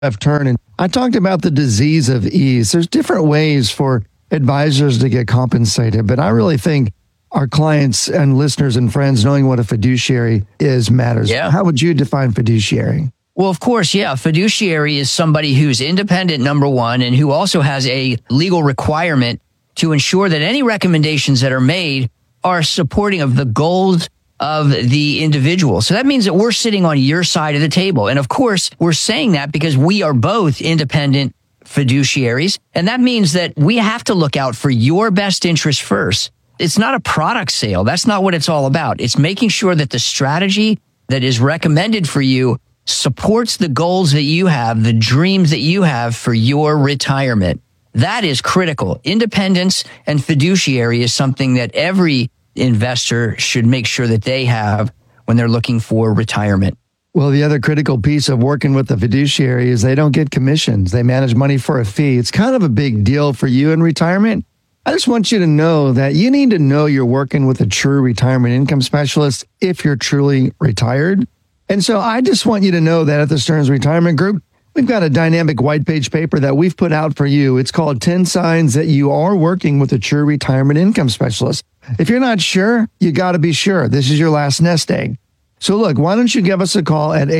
F. Turn, and I talked about the disease of ease. There's different ways for advisors to get compensated, but I really think our clients and listeners and friends knowing what a fiduciary is matters. Yeah. How would you define fiduciary? Well, of course, yeah. Fiduciary is somebody who's independent, number one, and who also has a legal requirement to ensure that any recommendations that are made are supporting of the goals of the individual. So that means that we're sitting on your side of the table. And of course, we're saying that because we are both independent fiduciaries. And that means that we have to look out for your best interest first. It's not a product sale. That's not what it's all about. It's making sure that the strategy that is recommended for you supports the goals that you have, the dreams that you have for your retirement. That is critical. Independence and fiduciary is something that every investor should make sure that they have when they're looking for retirement. Well, the other critical piece of working with the fiduciary is they don't get commissions. They manage money for a fee. It's kind of a big deal for you in retirement. I just want you to know that you need to know you're working with a true retirement income specialist if you're truly retired. And so I just want you to know that at the Stearns Retirement Group, we've got a dynamic white page paper that we've put out for you. It's called 10 Signs That You Are Working with a True Retirement Income Specialist. If you're not sure, you got to be sure. This is your last nest egg. So look, why don't you give us a call at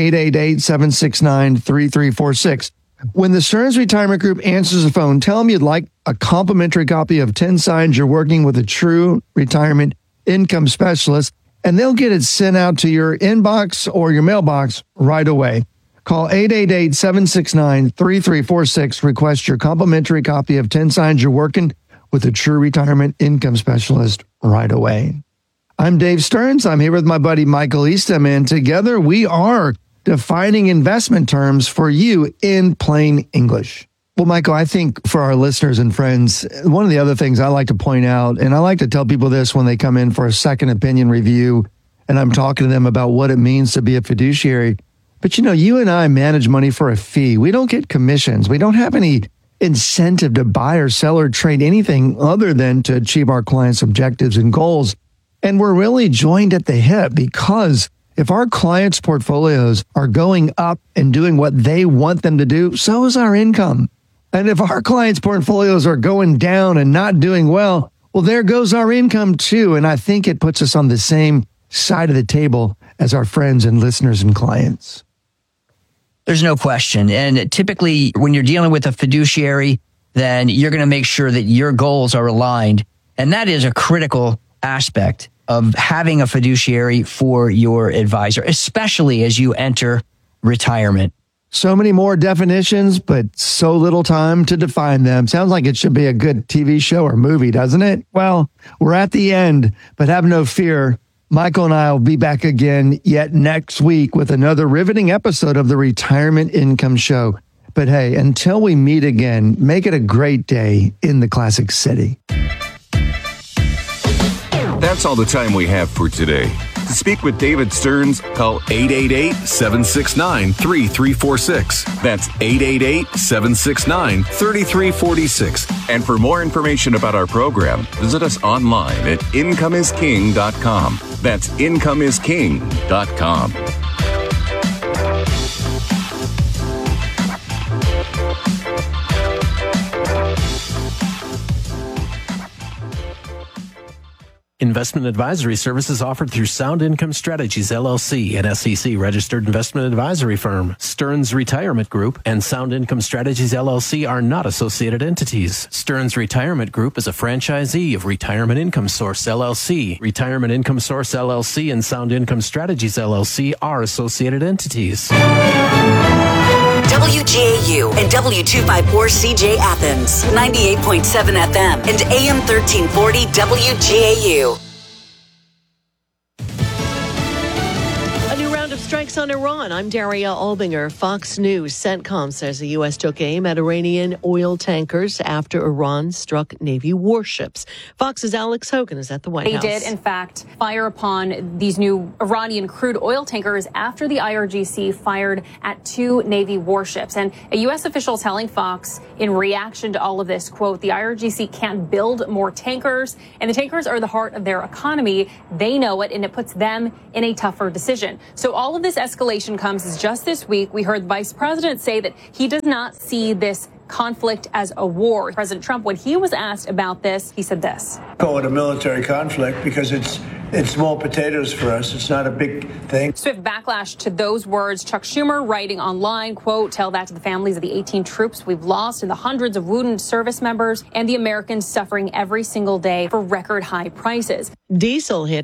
888-769-3346. When the Stearns Retirement Group answers the phone, tell them you'd like a complimentary copy of 10 Signs You're Working with a True Retirement Income Specialist, and they'll get it sent out to your inbox or your mailbox right away. Call 888-769-3346. Request your complimentary copy of 10 Signs You're Working with a True Retirement Income Specialist right away. I'm Dave Stearns. I'm here with my buddy Michael Eastham, and together we are defining investment terms for you in plain English. Well, Michael, I think for our listeners and friends, one of the other things I like to point out, and I like to tell people this when they come in for a second opinion review, and I'm talking to them about what it means to be a fiduciary. But you know, you and I manage money for a fee. We don't get commissions. We don't have any incentive to buy or sell or trade anything other than to achieve our clients' objectives and goals. And we're really joined at the hip because if our clients' portfolios are going up and doing what they want them to do, so is our income. And if our clients' portfolios are going down and not doing well, well, there goes our income too. And I think it puts us on the same side of the table as our friends and listeners and clients. There's no question. And typically when you're dealing with a fiduciary, then you're going to make sure that your goals are aligned. And that is a critical aspect of having a fiduciary for your advisor, especially as you enter retirement. So many more definitions, but so little time to define them. Sounds like it should be a good TV show or movie, doesn't it? Well, we're at the end, but have no fear. Michael and I will be back again yet next week with another riveting episode of the Retirement Income Show. But hey, until we meet again, make it a great day in the Classic City. That's all the time we have for today. To speak with David Stearns, call 888-769-3346. That's 888-769-3346. And for more information about our program, visit us online at incomeisking.com. That's incomeisking.com. Investment advisory services offered through Sound Income Strategies, LLC, an SEC-registered investment advisory firm. Stearns Retirement Group and Sound Income Strategies, LLC are not associated entities. Stearns Retirement Group is a franchisee of Retirement Income Source, LLC. Retirement Income Source, LLC and Sound Income Strategies, LLC are associated entities. WGAU and W254CJ Athens, 98.7 FM and AM 1340 WGAU. A new round of strikes on Iran. I'm Daria Albinger. Fox News. CENTCOM says the U.S. took aim at Iranian oil tankers after Iran struck Navy warships. Fox's Alex Hogan is at the White House. They did, in fact, fire upon these new Iranian crude oil tankers after the IRGC fired at 2 Navy warships. And a U.S. official telling Fox in reaction to all of this, quote, the IRGC can't build more tankers, and the tankers are the heart of their economy. They know it, and it puts them in a tougher decision. So all of this escalation comes is just this week we heard the vice president say that he does not see this conflict as a war. President Trump, when he was asked about this, he said this. Call it a military conflict because it's small potatoes for us. It's not a big thing. Swift backlash to those words. Chuck Schumer writing online, quote, tell that to the families of the 18 troops we've lost and the hundreds of wounded service members and the Americans suffering every single day for record high prices. Diesel hit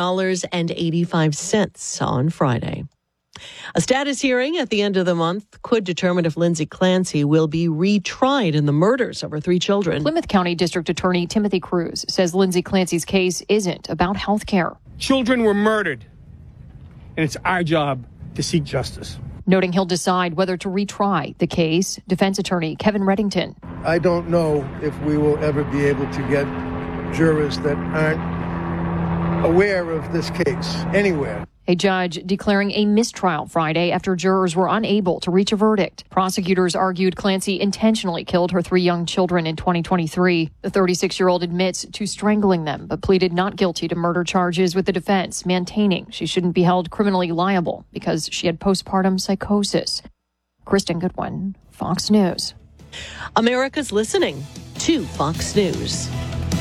$5.85 on Friday. A status hearing at the end of the month could determine if Lindsay Clancy will be retried in the murders of her 3 children. Plymouth County District Attorney Timothy Cruz says Lindsay Clancy's case isn't about health care. Children were murdered, and it's our job to seek justice. Noting he'll decide whether to retry the case, defense attorney Kevin Reddington. I don't know if we will ever be able to get jurors that aren't aware of this case anywhere. A judge declaring a mistrial Friday after jurors were unable to reach a verdict. Prosecutors argued Clancy intentionally killed her 3 young children in 2023. The 36-year-old admits to strangling them, but pleaded not guilty to murder charges with the defense, maintaining she shouldn't be held criminally liable because she had postpartum psychosis. Kristen Goodwin, Fox News. America's listening to Fox News.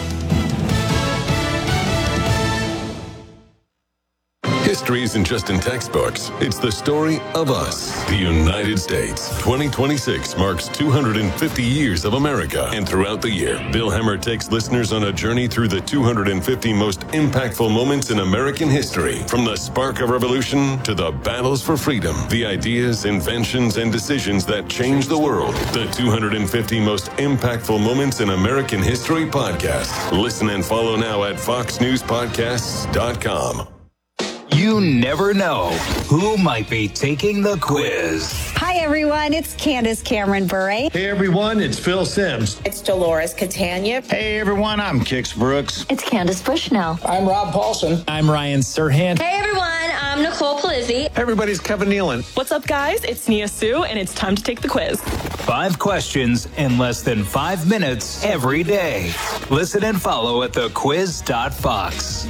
History isn't just in textbooks. It's the story of us, the United States. 2026 marks 250 years of America. And throughout the year, Bill Hemmer takes listeners on a journey through the 250 most impactful moments in American history. From the spark of revolution to the battles for freedom, the ideas, inventions, and decisions that changed the world. The 250 most impactful moments in American history podcast. Listen and follow now at foxnewspodcasts.com. You never know who might be taking the quiz. Hi, everyone. It's Candace Cameron Bure. Hey, everyone. It's Phil Sims. It's Dolores Catania. Hey, everyone. I'm Kix Brooks. It's Candace Bushnell. I'm Rob Paulson. I'm Ryan Serhant. Hey, everyone. I'm Nicole Palizzi. Hey, everybody's Kevin Nealon. What's up, guys? It's Nia Sue, and it's time to take the quiz. 5 questions in less than 5 minutes every day. Listen and follow at thequiz.fox.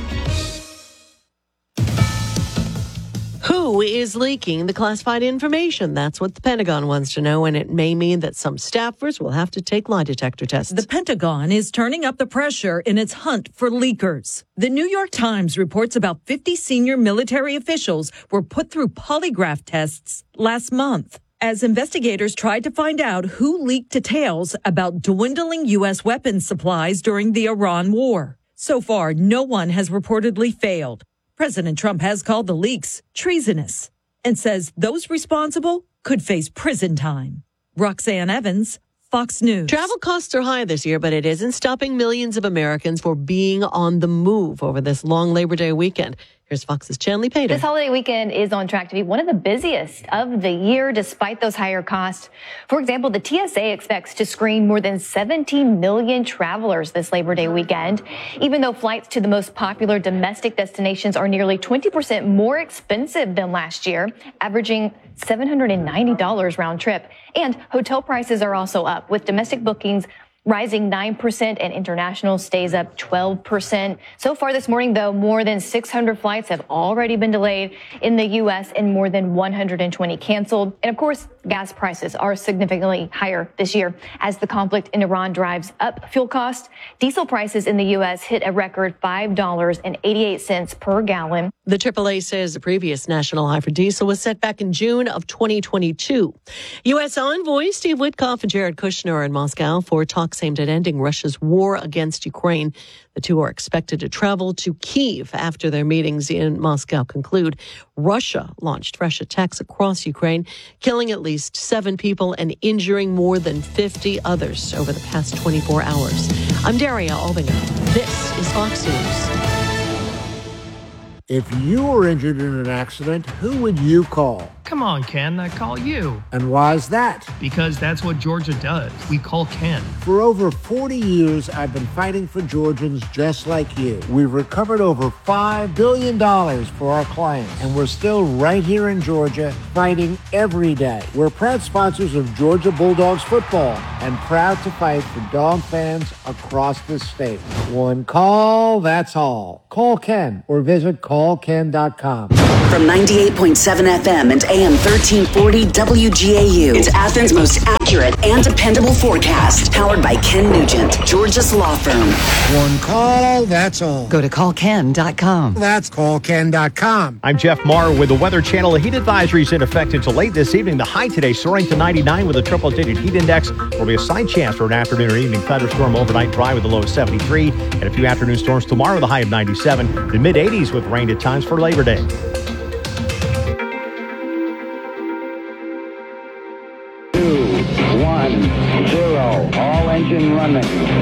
Who is leaking the classified information? That's what the Pentagon wants to know, and it may mean that some staffers will have to take lie detector tests. The Pentagon is turning up the pressure in its hunt for leakers. The New York Times reports about 50 senior military officials were put through polygraph tests last month as investigators tried to find out who leaked details about dwindling U.S. weapons supplies during the Iran war. So far, no one has reportedly failed. President Trump has called the leaks treasonous and says those responsible could face prison time. Roxanne Evans, Fox News. Travel costs are high this year, but it isn't stopping millions of Americans for being on the move over this long Labor Day weekend. Here's Fox's Chanley Pater. This holiday weekend is on track to be one of the busiest of the year, despite those higher costs. For example, the TSA expects to screen more than 17 million travelers this Labor Day weekend, even though flights to the most popular domestic destinations are nearly 20% more expensive than last year, averaging $790 round trip. And hotel prices are also up, with domestic bookings rising 9% and international stays up 12%. So far this morning, though, more than 600 flights have already been delayed in the U.S. and more than 120 canceled. And of course, gas prices are significantly higher this year as the conflict in Iran drives up fuel costs. Diesel prices in the U.S. hit a record $5.88 per gallon. The AAA says the previous national high for diesel was set back in June of 2022. U.S. envoys Steve Witkoff and Jared Kushner are in Moscow for talks aimed at ending Russia's war against Ukraine. The two are expected to travel to Kyiv after their meetings in Moscow conclude. Russia launched fresh attacks across Ukraine, killing at least 7 people and injuring more than 50 others over the past 24 hours. I'm Daria Albinger. This is Fox News. If you were injured in an accident, who would you call? Come on, Ken, I call you. And why is that? Because that's what Georgia does. We call Ken. For over 40 years, I've been fighting for Georgians just like you. We've recovered over $5 billion for our clients, and we're still right here in Georgia fighting every day. We're proud sponsors of Georgia Bulldogs football and proud to fight for dog fans across the state. One call, that's all. Call Ken or visit callken.com. From 98.7 FM and AM 1340 WGAU, it's Athens' most accurate and dependable forecast. Powered by Ken Nugent, Georgia's law firm. One call, that's all. Go to callken.com. That's callken.com. I'm Jeff Marr with the Weather Channel. The heat advisory is in effect until late this evening. The high today soaring to 99 with a triple-digit heat index. There will be a slight chance for an afternoon or evening thunderstorm overnight, dry with a low of 73. And a few afternoon storms tomorrow, the high of 97. The mid-80s with rain at times for Labor Day. 2, 1, 0. All engine running.